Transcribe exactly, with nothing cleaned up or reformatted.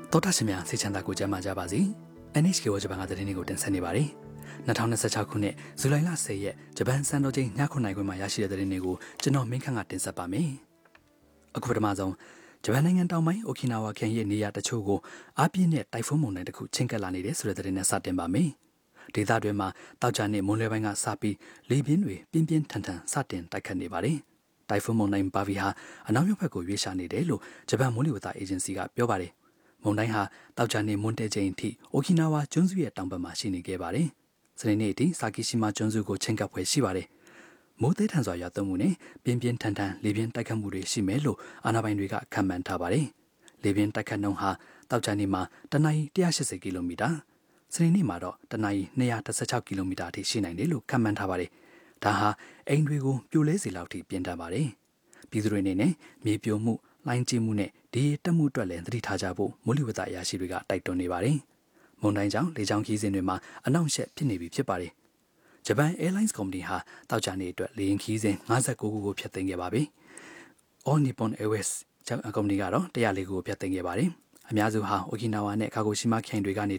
တော်တာရှင်များစိတ်ချမ်းသာကိုကြမ်းမာကြပါစေ။ အန် အိချ် ကေ ဂျပန်ကသတင်းတွေကိုတင်ဆက်နေပါတယ်။၂၀၂၆ခုနှစ်ဇူလိုင်လ၁၀ရက်ဂျပန်စံတော်ချိန်ညခုနိုင်ခွင့်မှာရရှိတဲ့သတင်းတွေကိုကျွန်တော်မင်းခန့်ကတင်ဆက်ပါမယ်။အခုပထမဆုံးဂျပန်နိုင်ငံတောင်ပိုင်းအိုကီနာဝါခရိုင်ရဲ့နေရာတချို့ကိုအားပြင်းတဲ့တိုင်ဖုန်းမုန်တိုင်းတစ်ခုချင်းကပ်လာနေတဲ့ဆိုတဲ့သတင်းနဲ့စတင်ပါမယ်။ဒေသတွင်းမှာတောက်ကြနဲ့မွန်လွဲပိုင်းကစပြီးလေပြင်းတွေပြင်းပြင်းထန်ထန်စတင်တိုက်ခတ်နေပါတယ်။တိုင်ဖုန်းမုန်တိုင်းဘာဗီဟာအနောက်မြောက်ဘက်ကိုရွေ့ရှာနေတယ်လို့ဂျပန်မိုးလေဝသအေဂျင်စီကပြောပါတယ်။မုန်တိုင်းဟာတောက်ကြနေမွန်တဲချိန်အထိအိုကီနာဝါကျွန်းစုရဲ့တောင်ဘက်မှာရှိနေခဲ့ပါတယ်။စနေနေ့အထိဆာကီရှိမာကျွန်းစုကိုချင်းကပ်ဖွယ်ရှိပါတယ်။မိုးသေးထန်စွာရွာသွန်းမှုနဲ့ပြင်းပြင်းထန်ထန်လေပြင်းတိုက်ခတ်မှုတွေရှိမယ်လို့အာဏာပိုင်တွေကခန့်မှန်းထားပါတယ်။လေပြင်းတိုက်ခတ်နှုန်းဟာတောက်ကြနေမှာတနအီ၁၈၀ကီလိုမီတာစနေနေ့မှာတော့တနအီ၂၁၆ကီလိုမီတာအထိရှိနိုင်တယ်လို့ခန့်မှန်းထားပါတယ်။ဒါဟာအိမ်တွေကိုပြိုလဲစေလောက်ထိပြင်းထန်ပါတယ်။ပြည်သူတွေအနေနဲ့မြေပြိုမှုလိုင်းကျမှုနဲ့ဒီတက်မှုအတွက်လည်းသတိထားကြဖို့မိုးလေဝသအရာရှိတွေကတိုက်တွန်းနေပါတယ်။မုန်တိုင်းကြောင့်လေကြောင်းခီးစဉ်တွေမှာအနှောင့်အယှက်ဖြစ်နေပြီဖြစ်ပါတယ်။ဂျပန် Airlines ကုမ္ပဏီဟာတောက်ကြနေအတွက်လေယာဉ်ခီးစဉ်၅၉ခုကိုဖျက်သိမ်းခဲ့ပါပြီ။ All Nippon Airways ကုမ္ပဏီကတော့၁၀၄ခုကိုဖျက်သိမ်းခဲ့ပါတယ်။အများစုဟာအိုကီနာဝါနဲ့ကာဂိုရှိမာခရိုင်တွေကနေ